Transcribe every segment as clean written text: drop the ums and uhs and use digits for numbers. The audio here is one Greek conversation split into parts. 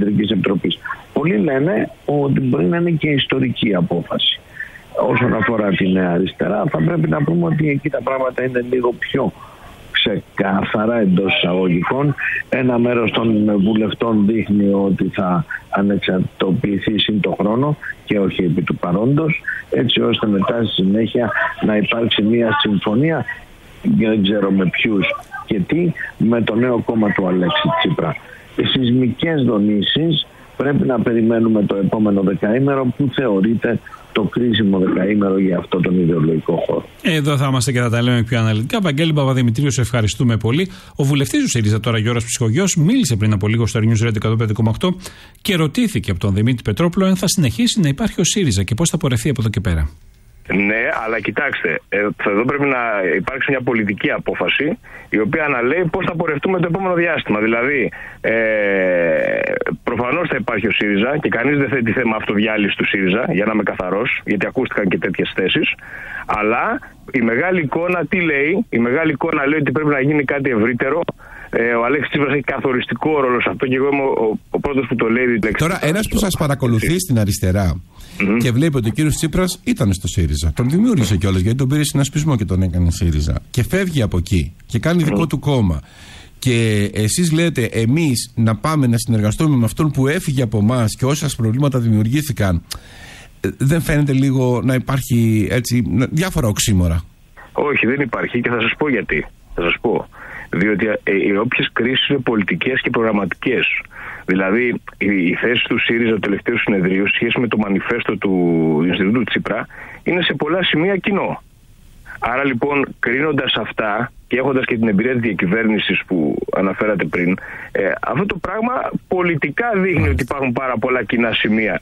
Κεντρικής Επιτροπής. Πολλοί λένε ότι μπορεί να είναι και ιστορική απόφαση. Όσον αφορά τη Νέα Αριστερά, θα πρέπει να πούμε ότι εκεί τα πράγματα είναι λίγο πιο ξεκάθαρα εντός εισαγωγικών. Ένα μέρος των βουλευτών δείχνει ότι θα ανεξαρτητοποιηθεί σύν το χρόνο και όχι επί του παρόντος, έτσι ώστε μετά στη συνέχεια να υπάρξει μια συμφωνία, δεν ξέρω με ποιους και τι, με το νέο κόμμα του Αλέξη Τσίπρα. Οι σεισμικές δονήσεις πρέπει να περιμένουμε το επόμενο δεκαήμερο, που θεωρείται το κρίσιμο δεκαήμερο για αυτό τον ιδεολογικό χώρο. Εδώ θα είμαστε και θα τα λέμε πιο αναλυτικά. Βαγγέλη Παπαδημητρίου, σε ευχαριστούμε πολύ. Ο βουλευτής του ΣΥΡΙΖΑ τώρα, Γιώργος Ψυχογιός, μίλησε πριν από λίγο στο News Radio 105,8 και ρωτήθηκε από τον Δημήτρη Πετρόπουλο αν θα συνεχίσει να υπάρχει ο ΣΥΡΙΖΑ και πώς θα πορευτεί από εδώ και πέρα. Ναι, αλλά κοιτάξτε, εδώ πρέπει να υπάρξει μια πολιτική απόφαση η οποία να λέει πώς θα πορευτούμε το επόμενο διάστημα. Δηλαδή, προφανώς θα υπάρχει ο ΣΥΡΙΖΑ και κανείς δεν θέτει θέμα αυτοδιάλυσης του ΣΥΡΙΖΑ, για να είμαι καθαρός, γιατί ακούστηκαν και τέτοιες θέσεις. Αλλά η μεγάλη εικόνα τι λέει? Η μεγάλη εικόνα λέει ότι πρέπει να γίνει κάτι ευρύτερο. Ο Αλέξης Τσίπρας έχει καθοριστικό ρόλο σε αυτό και εγώ είμαι ο πρώτος που το λέει. Τώρα, ένας που σας παρακολουθεί στην αριστερά και βλέπει ότι ο κύριος Τσίπρας ήταν στο ΣΥΡΙΖΑ, τον δημιούργησε κιόλας, γιατί τον πήρε συνασπισμό και τον έκανε ΣΥΡΙΖΑ, και φεύγει από εκεί και κάνει δικό του κόμμα. Και εσείς λέτε εμείς να πάμε να συνεργαστούμε με αυτόν που έφυγε από εμάς και όσα προβλήματα δημιουργήθηκαν. Δεν φαίνεται λίγο να υπάρχει έτσι διάφορα οξύμορα? Όχι, δεν υπάρχει και θα σας πω γιατί. Θα σας πω. Διότι οι όποιες κρίσεις είναι πολιτικές και προγραμματικές. Δηλαδή, η θέση του ΣΥΡΙΖΑ, του τελευταίου συνεδρίου, σε σχέση με το μανιφέστο του Ινστιτούτου Τσίπρα, είναι σε πολλά σημεία κοινό. Άρα λοιπόν, κρίνοντας αυτά και έχοντας και την εμπειρία της διακυβέρνησης που αναφέρατε πριν, αυτό το πράγμα πολιτικά δείχνει ότι υπάρχουν πάρα πολλά κοινά σημεία.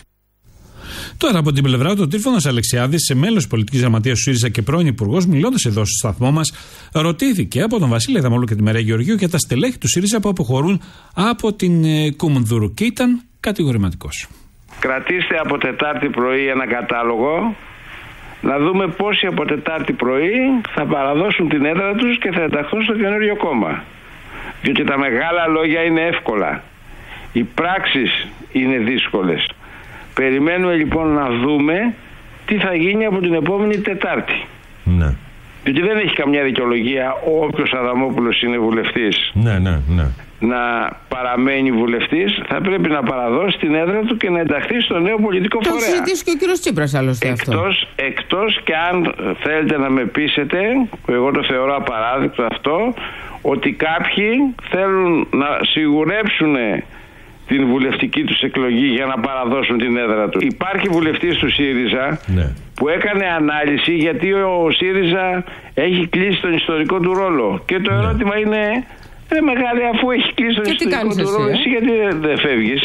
Τώρα από την πλευρά του, ο Τρίφωνας Αλεξιάδης, σε μέλος πολιτικής γραμματείας του ΣΥΡΙΖΑ και πρώην υπουργός, μιλώντας εδώ στο σταθμό μας, ρωτήθηκε από τον Βασίλη Αδαμόλου και τη Μαρία Γεωργίου για τα στελέχη του ΣΥΡΙΖΑ που αποχωρούν από την Κουμουνδούρου και ήταν κατηγορηματικός. Κρατήστε από Τετάρτη πρωί ένα κατάλογο, να δούμε πόσοι από Τετάρτη πρωί θα παραδώσουν την έδρα τους και θα ενταχθούν στο καινούριο κόμμα. Διότι τα μεγάλα λόγια είναι εύκολα, οι πράξεις είναι δύσκολες. Περιμένουμε λοιπόν να δούμε τι θα γίνει από την επόμενη Τετάρτη. Ναι. Διότι δεν έχει καμιά δικαιολογία όποιος Αδαμόπουλος είναι βουλευτής να παραμένει βουλευτής. Θα πρέπει να παραδώσει την έδρα του και να ενταχθεί στο νέο πολιτικό φορέα. Το συζητήσει και ο κύριος Τσίπρας άλλωστε αυτό. Εκτός και αν θέλετε να με πείσετε, εγώ το θεωρώ απαράδεκτο αυτό, ότι κάποιοι θέλουν να σιγουρέψουν την βουλευτική τους εκλογή για να παραδώσουν την έδρα του. Υπάρχει βουλευτής του ΣΥΡΙΖΑ που έκανε ανάλυση γιατί ο ΣΥΡΙΖΑ έχει κλείσει τον ιστορικό του ρόλο. Και το ερώτημα είναι, μεγάλη, αφού έχει κλείσει τον ιστορικό του ρόλο, εσύ γιατί δεν φεύγεις?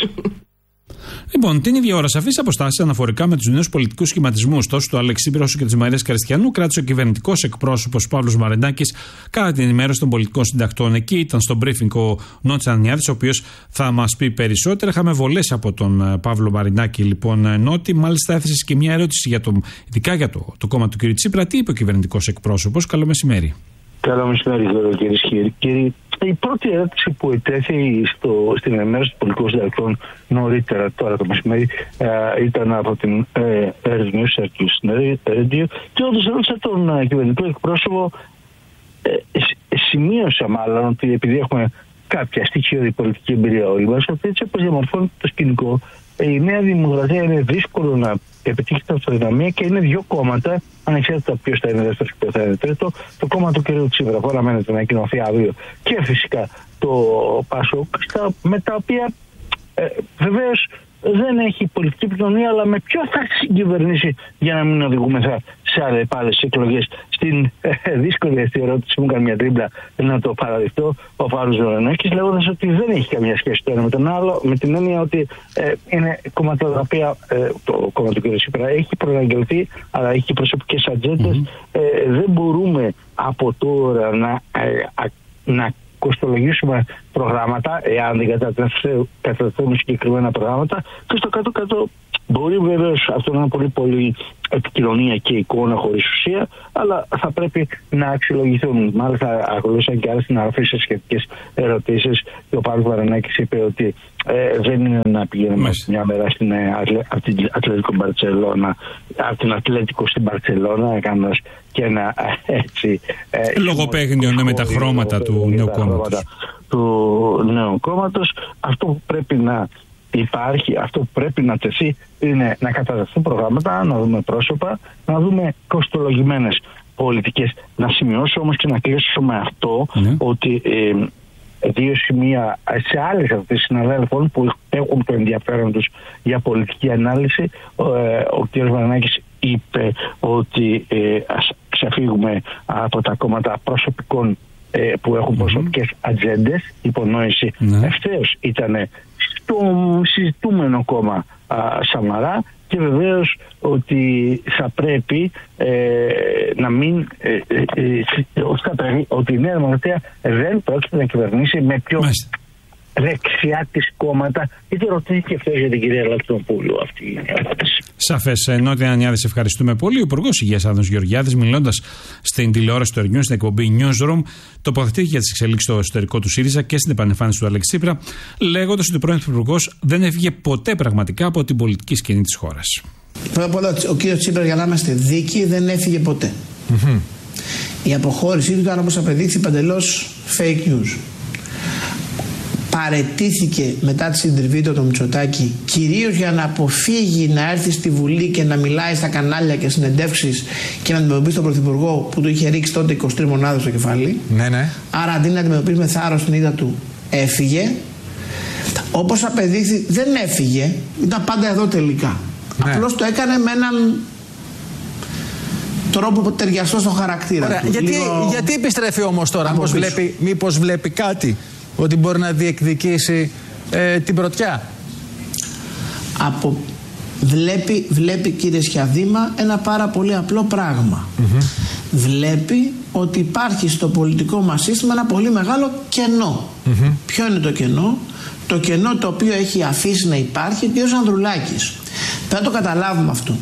Λοιπόν, την ίδια ώρα, σαφείς αποστάσεις αναφορικά με τους νέους πολιτικούς σχηματισμούς τόσο του Αλέξη Τσίπρα όσο και της Μαρίας Καριστιανού κράτησε ο κυβερνητικός εκπρόσωπος Παύλος Μαρινάκης κατά την ενημέρωση των πολιτικών συντακτών. Εκεί ήταν στο briefing ο Νότης Ανιάδης, ο οποίος θα μας πει περισσότερα. Είχαμε βολές από τον Παύλο Μαρινάκη, λοιπόν, Νότη. Μάλιστα, έθεσε και μια ερώτηση ειδικά για το κόμμα του κ. Τσίπρα. Τι είπε ο κυβερνητικός εκπρόσωπος? Καλό μεσημέρι. Καλό μεσημέρι, κυρίες και κύριοι. Η πρώτη ερώτηση που ετέθη στην ενημέρωση των πολιτικών συντακτών νωρίτερα, τώρα το μεσημέρι, ήταν από την News Radio και όντως ρώτησα τον κυβερνητικό εκπρόσωπο, σημείωσα μάλλον ότι επειδή έχουμε κάποια στοιχειώδη πολιτική εμπειρία όλοι μας, ότι έτσι όπως διαμορφώνεται το σκηνικό, η Νέα Δημοκρατία είναι δύσκολο να επιτύχει την αυτοδυναμία και είναι δύο κόμματα, ανεξάρτητα ποιος θα είναι δεύτερος και ποιος θα είναι τρίτο, το κόμμα του κ. Τσίπρα που αναμένεται να κοινωθεί αύριο και φυσικά το ΠΑΣΟΚ, με τα οποία βεβαίως δεν έχει πολιτική επικοινωνία, αλλά με ποιο θα συγκυβερνήσει για να μην οδηγούμεθα σε άλλες εκλογές. Στην δύσκολη αυτή ερώτηση μου έκανε μια τρίμπλα να το παραδειχτώ ο Παύλος Μαρινάκης, λέγοντας ότι δεν έχει καμία σχέση το ένα με τον άλλο, με την έννοια ότι είναι κόμματα τα οποία το κόμμα του κ. Τσίπρα έχει προαναγγελθεί, αλλά έχει προσωπικές ατζέντες. Δεν μπορούμε από τώρα να κοστολογήσουμε προγράμματα, εάν δεν κατατεθούν συγκεκριμένα προγράμματα, και στο κάτω-κάτω Μπορεί βεβαίως αυτό να είναι πολύ πολύ επικοινωνία και εικόνα χωρίς ουσία, αλλά θα πρέπει να αξιολογηθούν. Μάλιστα ακολούθησαν και άλλες συναγραφές σε σχετικές ερωτήσεις και ο Παύλος Βαρανάκης είπε ότι δεν είναι να πηγαίνουμε μια μέρα από την Ατλέτικο Μπαρτσελώνα, από την Ατλέτικο στην Μπαρτσελώνα, κάνοντας και ένα έτσι λογοπαίγνιο με τα χρώματα του νέου κόμματος. Αυτό που πρέπει να υπάρχει, αυτό που πρέπει να τεθεί είναι να καταδεχθούν προγράμματα, να δούμε πρόσωπα, να δούμε κοστολογημένες πολιτικές. Να σημειώσω όμως και να κλείσω με αυτό ότι δύο σημεία σε άλλες αυτές συναδέλφων που έχουν το ενδιαφέρον τους για πολιτική ανάλυση. Ο κ. Βαρανάκης είπε ότι ας ξεφύγουμε από τα κόμματα προσωπικών που έχουν προσωπικές ατζέντες. Υπονόηση ευθέως ήταν στο συζητούμενο κόμμα Σαμαρά, και βεβαίως ότι θα πρέπει να μην ότι η Νέα Δημοκρατία δεν πρόκειται να κυβερνήσει με πιο δεξιά της κόμματα. Είτε ρωτήθηκε χθες για την κυρία Λακτοπούλου αυτή η ερώτηση. Σαφές. Νότια Ανιάδη, σε ευχαριστούμε πολύ. Ο Υπουργός Υγείας Άδωνης Γεωργιάδης, μιλώντας στην τηλεόραση του Ερνιού, στην εκπομπή Newsroom, τοποθετήθηκε για τις εξελίξεις στο εσωτερικό του ΣΥΡΙΖΑ και στην επανεμφάνιση του Αλέξη Τσίπρα, λέγοντας ότι ο πρώην Υπουργός δεν έφυγε ποτέ πραγματικά από την πολιτική σκηνή της χώρας. Πρώτα απ' όλα, ο κύριος Τσίπρας, για να είμαστε δίκαιοι, δεν έφυγε ποτέ. Η αποχώρησή του ήταν, όπως απεδείχθη, παντελώς fake news. Παραιτήθηκε μετά τη συντριβή του το Μητσοτάκη, κυρίως για να αποφύγει να έρθει στη Βουλή και να μιλάει στα κανάλια και συνεντεύξεις και να αντιμετωπίσει τον Πρωθυπουργό που του είχε ρίξει τότε 23 μονάδες στο κεφάλι. Άρα αντί να αντιμετωπίσει με θάρρος την ήττα του, έφυγε. Όπως απεδείχθη, δεν έφυγε, ήταν πάντα εδώ τελικά. Απλώς το έκανε με έναν τρόπο που ταιριαστό στο χαρακτήρα του. Γιατί επιστρέφει όμως τώρα, μήπως βλέπει κάτι, ότι μπορεί να διεκδικήσει την πρωτιά? Βλέπει, κύριε Σιαδήμα, ένα πάρα πολύ απλό πράγμα. Βλέπει ότι υπάρχει στο πολιτικό μας σύστημα ένα πολύ μεγάλο κενό. Ποιο είναι το κενό? Το κενό το οποίο έχει αφήσει να υπάρχει ο κ. Ανδρουλάκης. Πρέπει να το καταλάβουμε αυτό.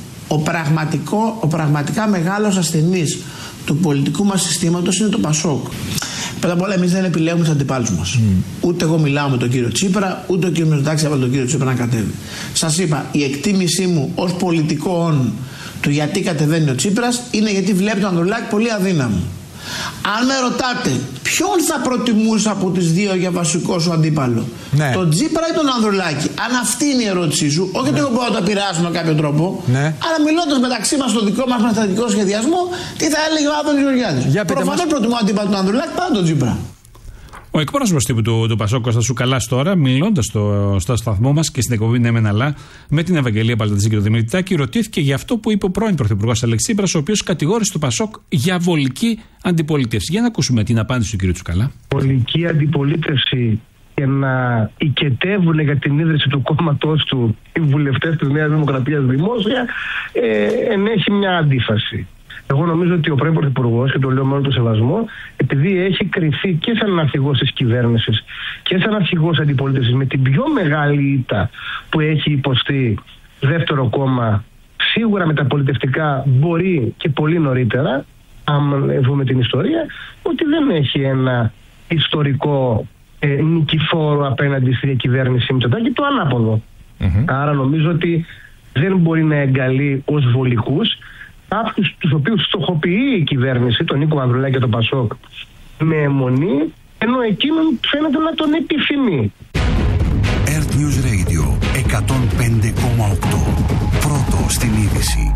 Ο πραγματικά μεγάλος ασθενής του πολιτικού μας συστήματος είναι το Πασόκ. Πρώτα απ' όλα, εμείς δεν επιλέγουμε τους αντιπάλους μας. Ούτε εγώ μιλάω με τον κύριο Τσίπρα, ούτε ο κύριος Μητσοτάκης έβαλε τον κύριο Τσίπρα να κατέβει. Σας είπα, η εκτίμησή μου ως πολιτικών του γιατί κατεβαίνει ο Τσίπρας είναι γιατί βλέπει τον Ανδρουλάκη πολύ αδύναμο. Αν με ρωτάτε ποιον θα προτιμούσα από τις δύο για βασικό σου αντίπαλο, τον Τσίπρα ή τον Ανδρουλάκη, αν αυτή είναι η ερώτησή σου, όχι ότι εγώ μπορώ να το επηρεάσω με κάποιο τρόπο, αλλά μιλώντας μεταξύ μας στο δικό μας στρατηγικό σχεδιασμό, τι θα έλεγε ο Άδωνης Γεωργιάδης. Προφανώς προτιμώ αντίπαλο τον Ανδρουλάκη παρά τον Τσίπρα. Ο εκπρόσωπος τύπου του Πασόκ, Κώστας Τσουκαλάς, τώρα, μιλώντας στο σταθμό μας και στην εκπομπή Ναι Μεν Αλλά με την Ευαγγελία Παλτατζή και τον Δημήτρη Τάκη, ρωτήθηκε για αυτό που είπε ο πρώην Πρωθυπουργός Αλέξη Τσίπρας, ο οποίος κατηγόρησε το Πασόκ για βολική αντιπολίτευση. Για να ακούσουμε την απάντηση του κ. Τσουκαλά. Βολική αντιπολίτευση και να οικετεύουν για την ίδρυση του κόμματός του οι βουλευτές της Νέας Δημοκρατίας δημόσια ενέχει μια αντίφαση. Εγώ νομίζω ότι ο πρώην Πρωθυπουργός, και το λέω με όλο το σεβασμό, επειδή έχει κρυφθεί και σαν αρχηγός της κυβέρνησης και σαν αρχηγός αντιπολίτευσης με την πιο μεγάλη ήττα που έχει υποστεί δεύτερο κόμμα, σίγουρα μεταπολιτευτικά μπορεί και πολύ νωρίτερα, αν δούμε την ιστορία, ότι δεν έχει ένα ιστορικό νικηφόρο απέναντι στη διακυβέρνηση Μητσοτάκη, το ανάποδο. Άρα νομίζω ότι δεν μπορεί να εγκαλεί ως βολικούς αυτούς τους οποίους στοχοποιεί η κυβέρνηση, τον Νίκο Ανδρουλάκη και τον Πασόκ, με αιμονή, ενώ εκείνον φαίνεται να τον επιθυμεί. Earth News Radio 105,8. Πρώτο στην είδηση.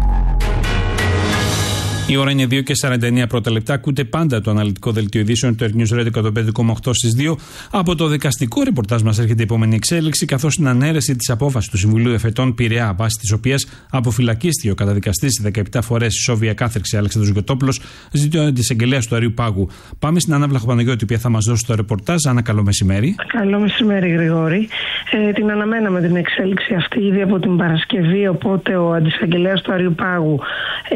Η ώρα είναι 2:49 πρώτα λεπτά. Ακούτε πάντα το αναλυτικό δελτίο ειδήσεων του Earth News Radio 105,8 στις 2. Από το δικαστικό ρεπορτάζ μας έρχεται η επόμενη εξέλιξη, καθώς την ανέρεση της απόφασης του Συμβουλίου Εφετών Πειραιά, βάσει της οποίας αποφυλακίστηκε ο καταδικαστής 17 φορές ισόβια κάθριξη Αλέξανδρος Γιωτόπουλος, ζητεί της εισαγγελέας του Αριού Πάγου. Πάμε στην Άννα Βλαχοπαναγιώτη, η οποία θα μας δώσει το ρεπορτάζ. Άννα, καλό μεσημέρι. Καλό μεσημέρι, Γρηγόρη. Την αναμέναμε την εξέλιξη αυτή ήδη από την Παρασκευή, οπότε ο αντισαγγελέας του Αριού Πάγου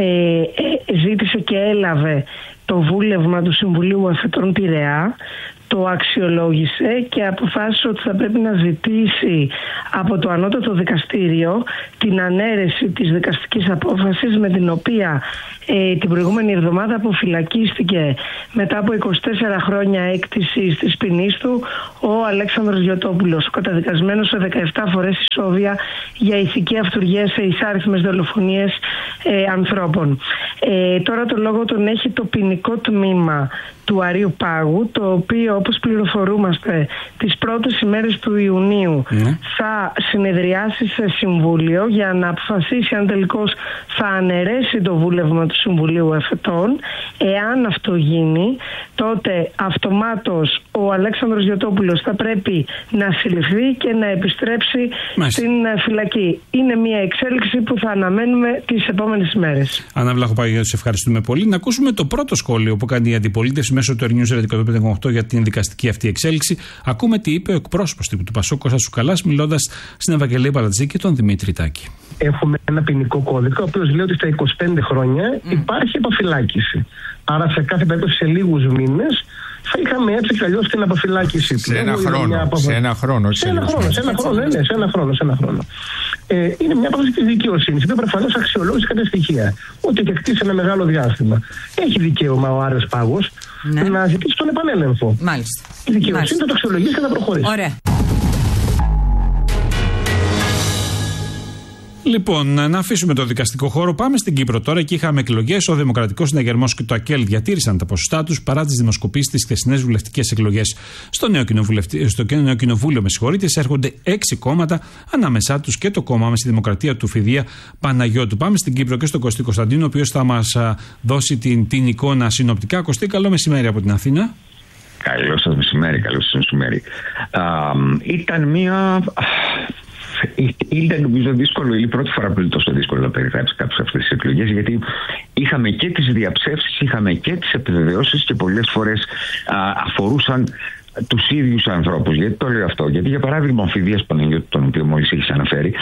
ζήτησε και έλαβε το βούλευμα του Συμβουλίου Εφετών Πειραιά. το αξιολόγησε και αποφάσισε ότι θα πρέπει να ζητήσει από το ανώτατο δικαστήριο την ανέρεση της δικαστικής απόφασης με την οποία την προηγούμενη εβδομάδα αποφυλακίστηκε μετά από 24 χρόνια έκτησης της ποινής του ο Αλέξανδρος Γιωτόπουλος, καταδικασμένος σε 17 φορές ισόβια για ηθική αυτουργία σε εισάριθμες δολοφονίες ανθρώπων. Τώρα το λόγο τον έχει το ποινικό τμήμα του Αρείου Πάγου, το οποίο, όπως πληροφορούμαστε, τις πρώτες ημέρες του Ιουνίου θα συνεδριάσει σε συμβούλιο για να αποφασίσει αν τελικώς θα αναιρέσει το βούλευμα του Συμβουλίου Εφετών. Εάν αυτό γίνει, τότε αυτομάτως ο Αλέξανδρος Γιωτόπουλος θα πρέπει να συλληφθεί και να επιστρέψει στην φυλακή. Είναι μια εξέλιξη που θα αναμένουμε τις επόμενες ημέρες. Άννα Βλαχοπαγιώτη, σε ευχαριστούμε πολύ. Να ακούσουμε το πρώτο σχόλιο που κάνει η αντιπολίτευση μέσω του News Radio 105,8 για την δικαστική αυτή εξέλιξη. Ακούμε τι είπε ο εκπρόσωπος του Πασόκ, Κώστας Τσουκαλάς, μιλώντας στην Ευαγγελία Παλατζή και τον Δημήτρη Τάκη. Έχουμε ένα ποινικό κώδικα, ο οποίος λέει ότι στα 25 χρόνια υπάρχει αποφυλάκηση. Άρα σε κάθε περίπτωση σε λίγους μήνες θα είχαμε έτσι κι αλλιώς την αποφυλάκηση. Σε ένα χρόνο. Είναι μια απόφαση της δικαιοσύνης, που προφανώς αξιολόγησε κατά στοιχεία. Ότι και κτίσει ένα μεγάλο διάστημα. Έχει δικαίωμα ο Άρεος Πάγος να ζητήσει τον επανέλεγχο. Μάλιστα. Η δικαιοσύνη θα το αξιολογήσει και θα προχωρήσει. Ωραία. Λοιπόν, να αφήσουμε το δικαστικό χώρο. Πάμε στην Κύπρο τώρα. Εκεί είχαμε εκλογές. Ο Δημοκρατικός Συναγερμός και το ΑΚΕΛ διατήρησαν τα ποσοστά τους παρά τις δημοσκοπήσεις στις χθεσινές βουλευτικές εκλογές. Στο νέο κοινοβούλιο, έρχονται 6 κόμματα, ανάμεσά τους και το κόμμα με στη Δημοκρατία του Φιδία Παναγιώτου. Πάμε στην Κύπρο και στον Κωστή Κωνσταντίνο, ο οποίος θα μας δώσει την εικόνα συνοπτικά. Κωστή, καλό μεσημέρι από την Αθήνα. Καλό σας μεσημέρι. Ήταν μια. Ήταν νομίζω δύσκολο, η πρώτη φορά που είναι τόσο δύσκολο να περιγράψει κάποιος αυτές τις εκλογές, γιατί είχαμε και τις διαψεύσεις, είχαμε και τις επιβεβαιώσεις και πολλές φορές αφορούσαν τους ίδιους ανθρώπους. Γιατί το λέω αυτό? Γιατί για παράδειγμα ο Φιδίας Παναγιώτου, τον οποίο μόλις έχεις αναφέρει,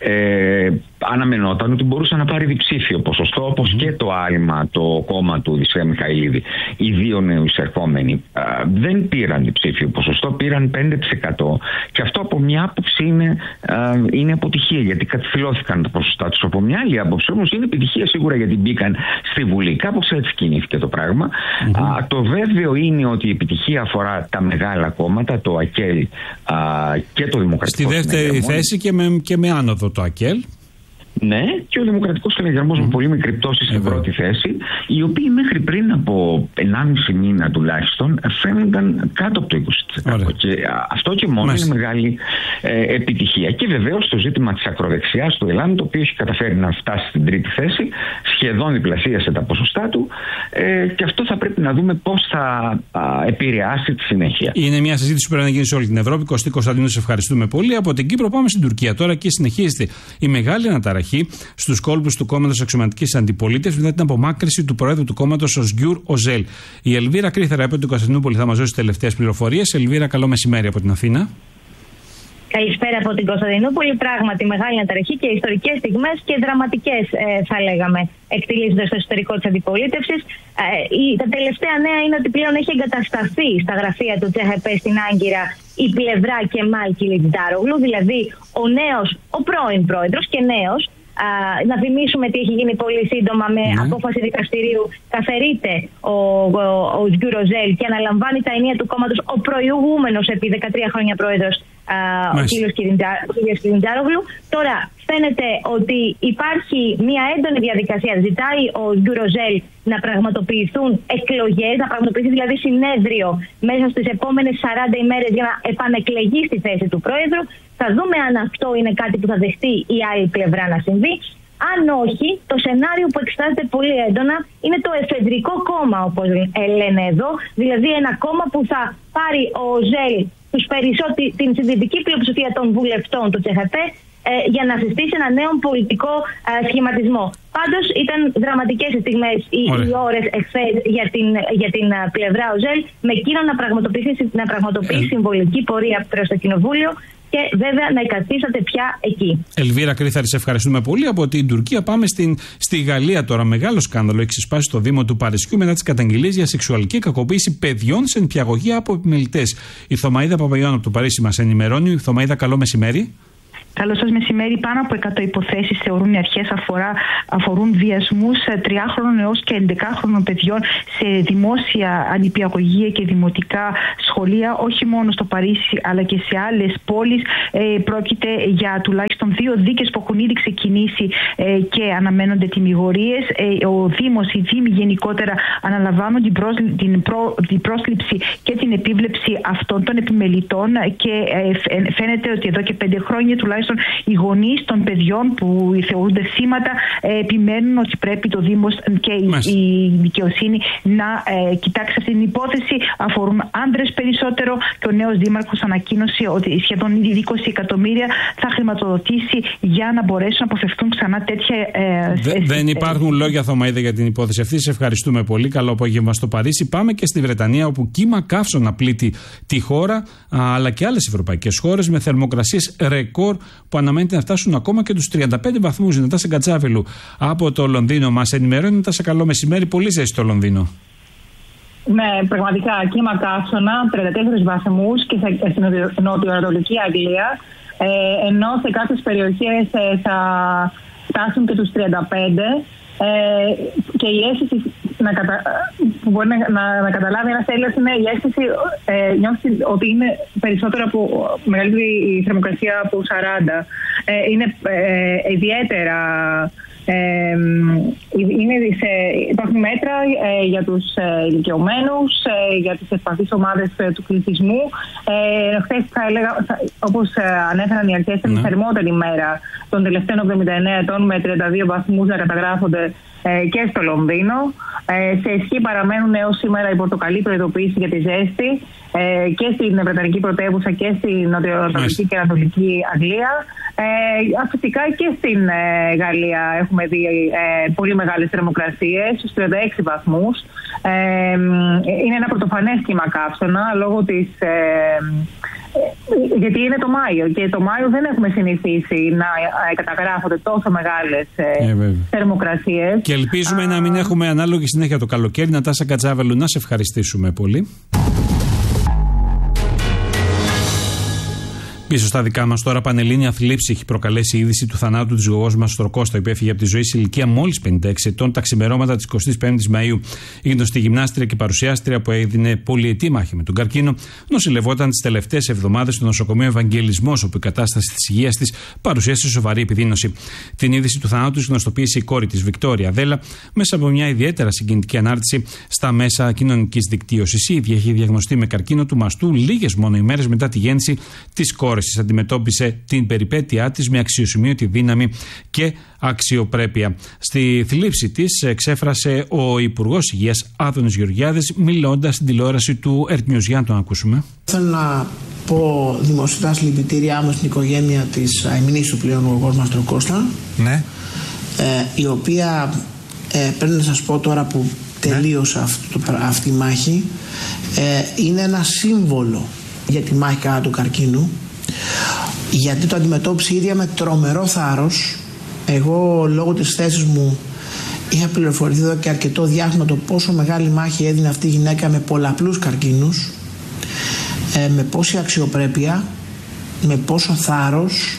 αναμενόταν ότι μπορούσε να πάρει διψήφιο ποσοστό, όπως και το Άλμα, το κόμμα του Οδυσσέα Μιχαηλίδη. Οι δύο νεοεισερχόμενοι δεν πήραν διψήφιο ποσοστό, πήραν 5%. Και αυτό από μια άποψη είναι αποτυχία, γιατί κατηφυλώθηκαν τα ποσοστά τους. Από μια άλλη άποψη όμως είναι επιτυχία σίγουρα, γιατί μπήκαν στη Βουλή. Κάπως έτσι κινήθηκε το πράγμα. Το βέβαιο είναι ότι η επιτυχία αφορά τα μεγάλα κόμματα, το ΑΚΕΛ και το Δημοκρατικό. Στη δεύτερη θέση και με άνοδο το ΑΚΕΛ. Ναι, και ο Δημοκρατικός Συναγερμός με πολύ μικρή πτώση στην πρώτη θέση, οι οποίοι μέχρι πριν από 1,5 μήνα τουλάχιστον φαίνονταν κάτω από το 20%. Και αυτό και μόνο είναι μεγάλη επιτυχία. Και βεβαίως το ζήτημα της ακροδεξιάς του ΕΛΑΜ, το οποίο έχει καταφέρει να φτάσει στην τρίτη θέση, σχεδόν διπλασίασε τα ποσοστά του, και αυτό θα πρέπει να δούμε πώς θα επηρεάσει τη συνέχεια. Είναι μια συζήτηση που πρέπει να γίνει σε όλη την Ευρώπη. Κωστή Κωνσταντίνου, σε ευχαριστούμε πολύ. Από την Κύπρο πάμε στην Τουρκία τώρα και συνεχίζεται η μεγάλη αναταραχή στους κόλπους του κόμματος Αξιωματικής Αντιπολίτευσης μετά την απομάκρυνση του προέδρου του κόμματος Οσγιούρ Οζέλ. Η Ελβίρα Κρίθερα από την Κωνσταντινούπολη θα μας δώσει τις τελευταίες πληροφορίες. Ελβίρα, καλό μεσημέρι από την Αθήνα. Καλησπέρα από την Κωνσταντινούπολη. Πράγματι, μεγάλη αναταραχή και ιστορικές στιγμές και δραματικές, θα λέγαμε, εκτελήσονται στο εσωτερικό της αντιπολίτευσης. Τα τελευταία νέα είναι ότι πλέον έχει εγκατασταθεί στα γραφεία του CHP στην Άγκυρα η πλευρά Κεμάλ Κιλιτζάρογλου, δηλαδή ο πρώην πρόεδρος και νέος. Να θυμίσουμε τι έχει γίνει πολύ σύντομα με απόφαση δικαστηρίου. Καθαιρείται ο Οσγιούρ Οζέλ και αναλαμβάνει τα ενία του κόμματος ο προηγούμενος επί 13 χρόνια πρόεδρος ο κ. Κιλιτζάρογλου. Τώρα φαίνεται ότι υπάρχει μια έντονη διαδικασία. Ζητάει ο Οσγιούρ Οζέλ να πραγματοποιηθούν εκλογές, να πραγματοποιηθεί δηλαδή συνέδριο μέσα στις επόμενες 40 ημέρες για να επανεκλεγεί στη θέση του πρόεδρου. Θα δούμε αν αυτό είναι κάτι που θα δεχτεί η άλλη πλευρά να συμβεί. Αν όχι, το σενάριο που εξετάζεται πολύ έντονα είναι το εφεδρικό κόμμα, όπως λένε εδώ. Δηλαδή ένα κόμμα που θα πάρει ο Οζέλ την συντηρητική πλειοψηφία των βουλευτών του CHP για να συστήσει ένα νέο πολιτικό σχηματισμό. Πάντως ήταν δραματικές οι στιγμές, οι ώρες εχθές για την πλευρά ΟΖΕΛ, με εκείνο να πραγματοποιήσει συμβολική πορεία προς το Κοινοβούλιο και βέβαια να εγκαθίσταται πια εκεί. Ελβίρα Κρίθαρη, σε ευχαριστούμε πολύ. Από την Τουρκία πάμε στη Γαλλία τώρα. Μεγάλο σκάνδαλο έχει ξεσπάσει στο Δήμο του Παρισιού μετά τις καταγγελίες για σεξουαλική κακοποίηση παιδιών σε νηπιαγωγεία από επιμελητές. Η Θωμαΐδα Παπαϊωάννου από το Παρίσι μας ενημερώνει. Θωμαΐδα, καλό μεσημέρι. Καλό σας μεσημέρι. Πάνω από 100 υποθέσεις θεωρούν οι αρχές αφορούν βιασμούς 3χρονων έως και 11χρονων παιδιών σε δημόσια νηπιαγωγεία και δημοτικά σχολεία, όχι μόνο στο Παρίσι αλλά και σε άλλες πόλεις. Πρόκειται για τουλάχιστον 2 δίκες που έχουν ήδη ξεκινήσει και αναμένονται τιμιγορίες. Ο Δήμος, οι Δήμοι γενικότερα αναλαμβάνουν την πρόσληψη και την επίβλεψη αυτών των επιμελητών και φαίνεται ότι εδώ και 5 χρόνια τουλάχιστον οι γονείς των παιδιών που θεωρούνται θύματα επιμένουν ότι πρέπει το Δήμος και η δικαιοσύνη να κοιτάξει αυτή την υπόθεση. Αφορούν άντρες περισσότερο και ο νέος δήμαρχος ανακοίνωσε ότι σχεδόν 20 εκατομμύρια θα χρηματοδοτήσει για να μπορέσουν να αποφευθούν ξανά τέτοια. Δεν υπάρχουν λόγια, Θωμαΐδα, για την υπόθεση αυτή. Σε ευχαριστούμε πολύ. Καλό απόγευμα στο Παρίσι. Πάμε και στη Βρετανία, όπου κύμα καύσωνα πλήττει τη χώρα αλλά και άλλες ευρωπαϊκές χώρες με θερμοκρασίες ρεκόρ που αναμένεται να φτάσουν ακόμα και τους 35 βαθμούς. Νατάσα Κατσάβελου από το Λονδίνο μας ενημερώνει. Νατάσα, καλό μεσημέρι. Πολύ ζέστη στο Λονδίνο. Ναι, πραγματικά κύμα καύσωνα, 34 βαθμούς και στην νοτιοανατολική Αγγλία, ενώ σε κάποιες περιοχές θα φτάσουν και τους 35. Και η αίσθηση που μπορεί να καταλάβει ένας Έλληνας είναι η αίσθηση νιώθει ότι είναι περισσότερο από μεγαλύτερη η θερμοκρασία από 40. Είναι ιδιαίτερα υπάρχουν μέτρα για τους ηλικιωμένους, για τις ευπαθείς ομάδες του πληθυσμού. Χθες θα έλεγα, όπως ανέφεραν οι αρχές, είναι η θερμότερη μέρα των τελευταίων 79 ετών, με 32 βαθμούς να καταγράφονται και στο Λονδίνο. Σε ισχύ παραμένουν έως σήμερα η πορτοκαλί προειδοποίηση για τη ζέστη και στην Βρετανική πρωτεύουσα και στην νοτιοανατολική και ανατολική Αγγλία. Φυσικά και στην Γαλλία έχουμε δει πολύ μεγάλες θερμοκρασίες, στους 36 βαθμούς. Είναι ένα πρωτοφανές κύμα καύσωνα λόγω της... γιατί είναι το Μάιο και το Μάιο δεν έχουμε συνηθίσει να καταγράφονται τόσο μεγάλες θερμοκρασίες. Και ελπίζουμε να μην έχουμε ανάλογη συνέχεια το καλοκαίρι. Νατάσα Κατσάβελου, να σε ευχαριστήσουμε πολύ. Πίσω στα δικά μας τώρα, πανελλήνια θλίψη έχει προκαλέσει η είδηση του θανάτου της γογός μας Στροκώστα, η οποία έφυγε από τη ζωή σε ηλικία μόλις 56 ετών τα ξημερώματα της 25ης Μαΐου. Έγινε στη γυμνάστρια και παρουσιάστρια που έδινε πολυετή μάχη με τον καρκίνο. Νοσηλευόταν τις τελευταίες εβδομάδες στο νοσοκομείο Ευαγγελισμός, όπου η κατάσταση της υγείας της παρουσίασε σοβαρή επιδείνωση. Την είδηση του θανάτου της γνωστοποίησε η κόρη της, Βικτόρια Δέλα, μέσα από μια ιδιαίτερα συγκινητική ανάρτηση στα μέσα κοινωνικής δικτύωσης. Η ίδια έχει διαγνωστεί με καρκίνο του μαστού λίγες μόνο ημέρες μετά τη γέννηση της κόρης. Αντιμετώπισε την περιπέτειά της με αξιοσημείωτη δύναμη και αξιοπρέπεια. Στη θλίψη της εξέφρασε ο Υπουργός Υγείας Άδωνης Γεωργιάδης, μιλώντας στην τηλεόραση του Earth News. Για να τον ακούσουμε. Θέλω να πω δημοσιοτά συλληπιτήριά μου στην οικογένεια της αημνήσου πλέον γογός μας Στροκώστα, ναι. Η οποία πρέπει να σας πω τώρα που τελείωσε αυτή η μάχη, είναι ένα σύμβολο για τη μάχη κατά του καρκίνου, γιατί το αντιμετώπισε ίδια με τρομερό θάρρος. Εγώ λόγω της θέσης μου είχα πληροφορηθεί εδώ και αρκετό διάστημα το πόσο μεγάλη μάχη έδινε αυτή η γυναίκα με πολλαπλούς καρκίνους, με πόση αξιοπρέπεια, με πόσο θάρρος.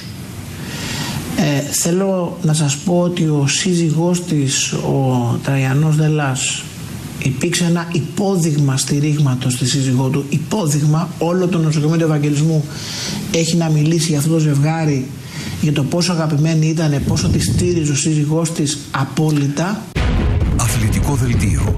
Θέλω να σας πω ότι ο σύζυγός της, ο Τραϊανός Δελάς, υπήρξε ένα υπόδειγμα στηρίγματος στη σύζυγό του. Υπόδειγμα. Όλο το νοσοκομείο του Ευαγγελισμού έχει να μιλήσει για αυτό το ζευγάρι, για το πόσο αγαπημένη ήταν, πόσο τη στήριζε ο σύζυγός της απόλυτα. Αθλητικό δελτίο.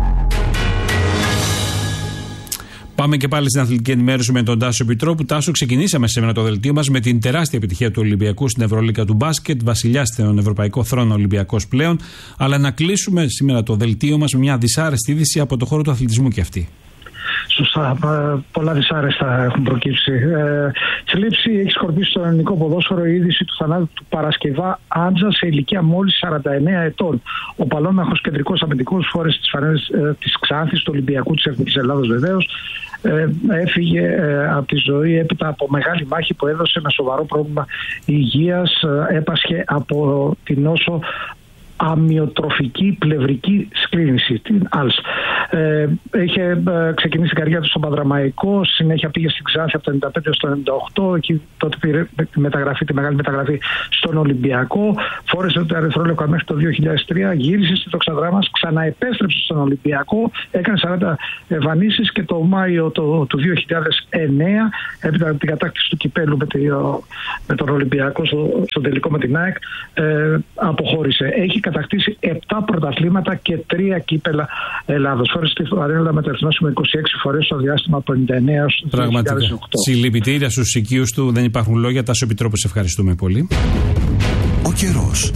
Πάμε και πάλι στην αθλητική ενημέρωση με τον Τάσο Επιτρόπου. Τάσο, ξεκινήσαμε σήμερα το δελτίο μας με την τεράστια επιτυχία του Ολυμπιακού στην Ευρωλίγκα του μπάσκετ, βασιλιάς στον ευρωπαϊκό θρόνο Ολυμπιακός πλέον. Αλλά να κλείσουμε σήμερα το δελτίο μας με μια δυσάρεστη είδηση από το χώρο του αθλητισμού και αυτή. Σωστά. Πολλά δυσάρεστα έχουν προκύψει. Θλίψη έχει σκορπίσει στο ελληνικό ποδόσφαιρο η είδηση του θανάτου του Παρασκευά Άντζα σε ηλικία μόλις 49 ετών. Ο παλόμαχος κεντρικός αμυντικός φόρεσε τις φανέλες της Ξάνθης, του Ολυμπιακού της Εθνικής Ελλάδας βεβαίως. Έφυγε από τη ζωή έπειτα από μεγάλη μάχη που έδωσε ένα σοβαρό πρόβλημα υγείας. Έπασχε από την νόσο αμυοτροφική πλευρική σκλήνηση, την ALS. Είχε ξεκινήσει την καριέρα του στον Πανδραμαϊκό, συνέχεια πήγε στην Ξάνθη από το 95 στο 98, εκεί τότε πήρε τη μεγάλη μεταγραφή στον Ολυμπιακό, φόρεσε το ερυθρόλευκο μέχρι το 2003, γύρισε στη Τοξαδρά μας, ξαναεπέστρεψε στον Ολυμπιακό, έκανε 40 εμφανίσεις και το Μάιο του 2009, έπειτα από την κατάκτηση του κυπέλου με τον Ολυμπιακό στο τελικό με την ΑΕΚ, αποχώρησε. Έχει κατακτήσει 7 πρωταθλήματα και 3 κύπελα Ελλάδος. Φόρεσε τη φανέλα με το εθνόσημο 26 φορές στο διάστημα από 1999 έως 2008. Πραγματικά. Συλληπιτήρια στους οικείους του, δεν υπάρχουν λόγια. Τάσο Επιτρόπου, σε ευχαριστούμε πολύ. Ο καιρός.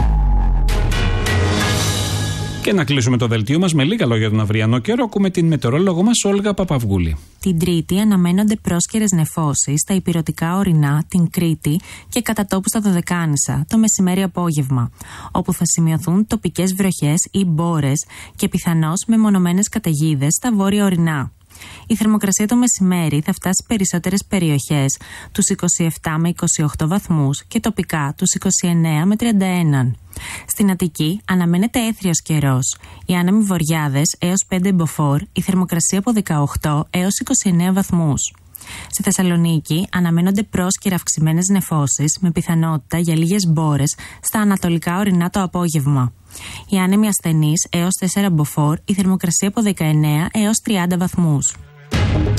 Και να κλείσουμε το δελτίο μας με λίγα λόγια για τον αυριανό καιρό. Ακούμε την μετεωρόλογο μας Όλγα Παπαυγούλη. Την Τρίτη αναμένονται πρόσκαιρες νεφώσεις στα ηπειρωτικά ορεινά, την Κρήτη και κατά τόπου στα Δωδεκάνησα το μεσημέρι-απόγευμα, όπου θα σημειωθούν τοπικές βροχές ή μπόρες και πιθανώς μεμονωμένες καταιγίδες στα βόρεια ορεινά. Η θερμοκρασία το μεσημέρι θα φτάσει περισσότερες περιοχές τους 27 με 28 βαθμούς και τοπικά τους 29 με 31. Στην Αττική αναμένεται έθριος καιρός. Οι άνεμοι βορειάδες έως 5 μποφόρ, η θερμοκρασία από 18 έως 29 βαθμούς. Στη Θεσσαλονίκη αναμένονται πρόσκαιρα αυξημένες νεφώσεις με πιθανότητα για λίγες μπόρες στα ανατολικά ορεινά το απόγευμα. Οι άνεμοι ασθενείς έως 4 μποφόρ, η θερμοκρασία από 19 έως 30 βαθμούς.